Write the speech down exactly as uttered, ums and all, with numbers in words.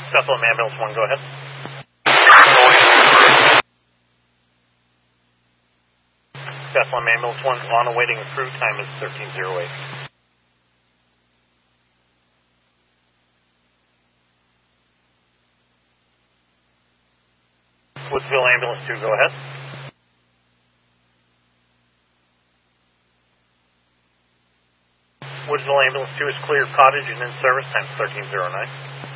Bethlehem Ambulance one, go ahead. Bethlehem Ambulance one, on awaiting crew, time is thirteen oh eight. Woodsville Ambulance two, go ahead. Woodsville Ambulance two is clear cottage and in service, time thirteen oh nine.